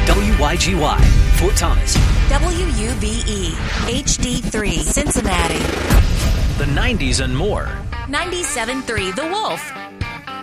WYGY, Fort Thomas. WUVE, HD3, Cincinnati. The 90s and more. 97.3 The Wolf.